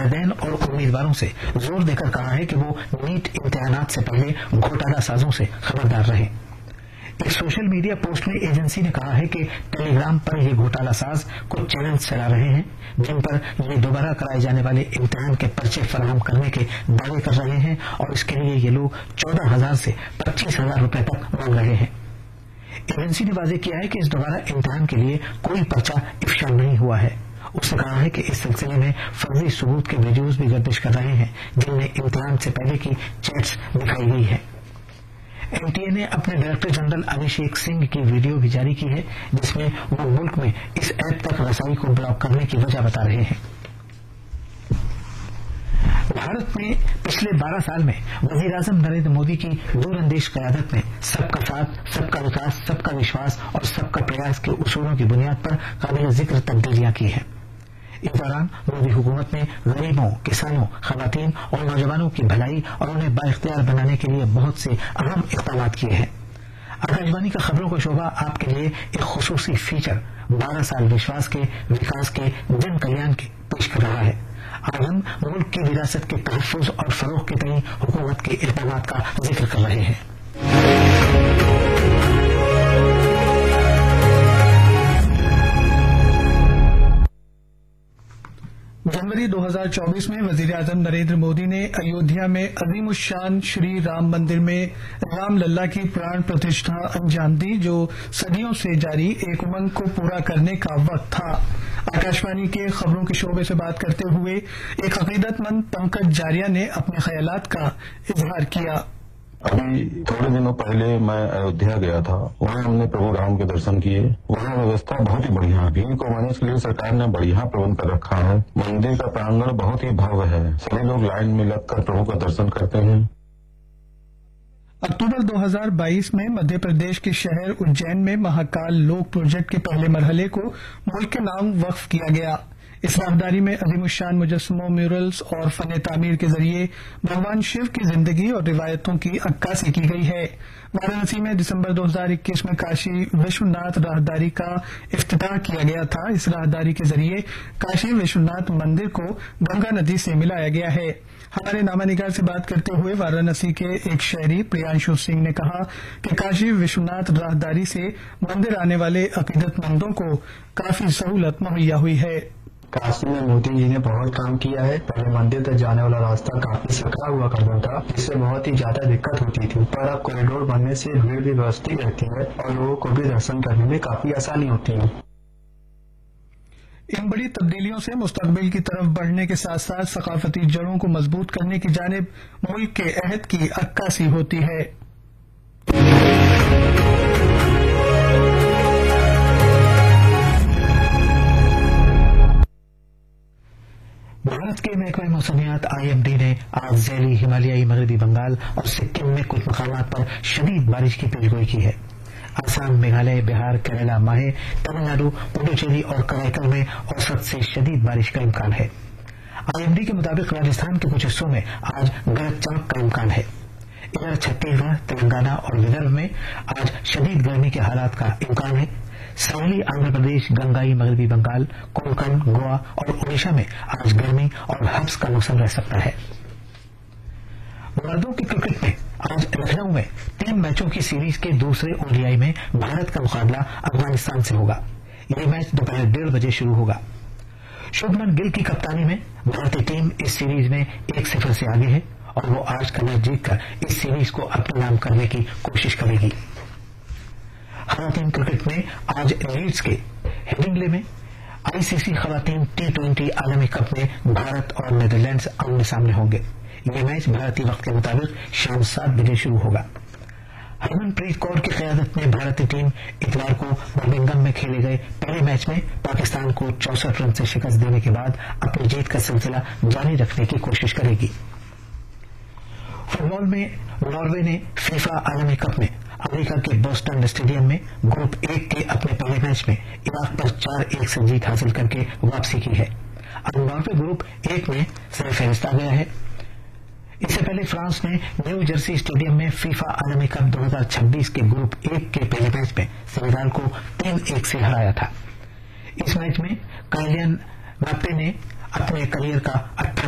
والدین اور امیدواروں سے زور دے کر کہا ہے کہ وہ نیٹ امتحانات سے پہلے گھوٹالہ سازوں سے خبردار رہیں۔ ایک سوشل میڈیا پوسٹ میں ایجنسی نے کہا ہے کہ ٹیلی گرام پر یہ گھوٹالہ ساز کچھ چینلز چلا رہے ہیں جن پر یہ دوبارہ کرائے جانے والے امتحان کے پرچے فراہم کرنے کے دعوے کر رہے ہیں اور اس کے لیے یہ لوگ 14,000 سے 25,000 روپے تک مانگ رہے ہیں۔ ایجنسی نے واضح کیا ہے کہ اس دوبارہ امتحان کے لیے کوئی پرچہ افشا نہیں ہوا ہے۔ اس نے کہا ہے کہ اس سلسلے میں فرضی ثبوت کے ویڈیوز بھی گردش کر رہے ہیں جن میں امتحان سے پہلے کی چیٹس دکھائی گئی ہے۔ این ٹی اے نے اپنے ڈائریکٹر جنرل ابھیشیک سنگھ کی ویڈیو بھی جاری کی ہے جس میں وہ ملک میں اس ایپ تک رسائی کو بلاک کرنے کی وجہ بتا رہے ہیں۔ بھارت میں پچھلے 12 سال میں وزیر اعظم نریندر مودی کی دور اندیش قیادت میں سب کا ساتھ، سب کا وکاس، سب کا وشواس اور سب کا پریاس کے اصولوں کی بنیاد پر قابل ذکر تبدیلیاں کی ہیں۔ اس دوران مودی حکومت نے غریبوں، کسانوں، خواتین اور نوجوانوں کی بھلائی اور انہیں بااختیار بنانے کے لیے بہت سے اہم اقدامات کیے ہیں۔ آکاشوانی کا خبروں کا شعبہ آپ کے لیے ایک خصوصی فیچر 12 سال وشواس کے، وکاس کے، جن کلیان کے پیش کر رہا ہے۔ آج ہم ملک کی وراثت کے تحفظ اور فروغ کے تئیں حکومت کے اقدامات کا ذکر کر رہے ہیں۔ جنوری 2024 میں وزیر اعظم نریندر مودی نے ایودھیا میں عظیم الشان شری رام مندر میں رام للا کی پران پرتشٹھا انجام دی جو صدیوں سے جاری ایک امنگ کو پورا کرنے کا وقت تھا۔ آکاشوانی کے خبروں کے شعبے سے بات کرتے ہوئے ایک عقیدت مند پنکج جاریہ نے اپنے خیالات کا اظہار کیا۔ ابھی تھوڑے دنوں پہلے میں ایودھیا گیا تھا، وہاں ہم نے پربھو رام کے درشن کیے۔ وہاں ویوستھا بہت ہی بڑھیا ہے، بھیڑ کو ماننے کے لیے سرکار نے بڑھیا پربند کر رکھا ہے۔ مندر کا پرانگن بہت ہی بھویہ ہے، سبھی لوگ لائن میں لگ کر پربھو کا درشن کرتے ہیں۔ اکتوبر 2022 میں مدھیہ پردیش کے شہر اجین میں مہاکال لوک پروجیکٹ کے پہلے مرحلے کو ملک کے نام وقف کیا گیا۔ اس راہداری میں عظیم الشان مجسموں، میورلز اور فن تعمیر کے ذریعے بھگوان شیو کی زندگی اور روایتوں کی عکاسی کی گئی ہے۔ وارانسی میں دسمبر 2021 میں کاشی وشوناتھ راہداری کا افتتاح کیا گیا تھا۔ اس راہداری کے ذریعے کاشی وشوناتھ مندر کو گنگا ندی سے ملایا گیا ہے۔ ہمارے نامہ نگار سے بات کرتے ہوئے وارانسی کے ایک شہری پریانشو سنگھ نے کہا کہ کاشی وشوناتھ راہداری سے مندر آنے والے عقیدت مندوں کو کافی سہولت مہیا ہوئی ہے۔ کاشی میں مودی جی نے بہت کام کیا ہے۔ پہلے مندر تک جانے والا راستہ کافی سکڑا ہوا کرتا تھا، جس سے بہت ہی زیادہ دقت ہوتی تھی، پر اب کوریڈور بننے سے بھیڑ بھی ویوستھت رہتی ہے اور لوگوں کو بھی درشن کرنے میں کافی آسانی ہوتی ہے۔ ان بڑی تبدیلیوں سے مستقبل کی طرف بڑھنے کے ساتھ ساتھ ثقافتی جڑوں کو مضبوط کرنے کی جانب ملک کے عہد کی عکاسی ہوتی ہے۔ بھارت کے محکمہ موسمیات IMD نے آج ذیلی ہمالیائی مغربی بنگال اور سکم میں کچھ مقامات پر شدید بارش کی پیشگوئی کی ہے۔ آسام، میگھالیہ، بہار، کیرلا، ماہے، تمل ناڈو، پڈوچیری اور کرائیکل میں اوسط سے شدید بارش کا امکان ہے۔ IMD کے مطابق راجستھان کے کچھ حصوں میں آج گرج چمک کا امکان ہے۔ ادھر چھتیس گڑھ، تلنگانہ اور ودربھ میں آج شدید گرمی کے حالات کا امکان ہے۔ ساحلی آندھرا پردیش، گنگائی مغربی بنگال، کونکن، گوا اور اڈیشہ میں آج گرمی اور حبس کا موسم رہ سکتا ہے۔ مردوں کے کرکٹ میں آج لکھنؤ میں 3 میچوں کی سیریز کے دوسرے ODI میں بھارت کا مقابلہ افغانستان سے ہوگا۔ یہ میچ دوپہر 1:30 بجے شروع ہوگا۔ شبھمن گل کی کپتانی میں بھارتی ٹیم اس سیریز میں 1-0 سے آگے ہے اور وہ آج کا میچ جیت کر اس سیریز کو اپنے نام کرنے کی کوشش کرے گی۔ خواتین کرکٹ میں آج لیڈز کے ہیڈنگلے میں ICC خواتین T20 عالمی کپ میں بھارت اور نیدرلینڈز آمنے سامنے ہوں گے۔ یہ میچ بھارتی وقت کے مطابق شام 7 بجے شروع ہوگا۔ ہرمن پریت کور کی قیادت میں بھارتی ٹیم اتوار کو برمنگھم میں کھیلے گئے پہلے میچ میں پاکستان کو 64 رن سے شکست دینے کے بعد اپنی جیت کا سلسلہ جاری رکھنے کی کوشش کرے گی۔ فٹ بال میں ناروے نے فیفا عالمی کپ میں امریکہ کے بوسٹن اسٹیڈیم میں گروپ 1 کے اپنے پہلے میچ میں عراق پر 4-1 سے جیت حاصل کر کے واپسی کی ہے۔ اب ناروے گروپ 1 میں سر فہرست آ گیا ہے۔ اس سے پہلے فرانس نے نیو جرسی اسٹیڈیم میں فیفا عالمی کپ 2026 کے گروپ 1 کے پہلے میچ میں سینیگال کو 3-1 سے ہرایا تھا۔ اس میچ میں کائلین مباپے نے اپنے کیریئر کا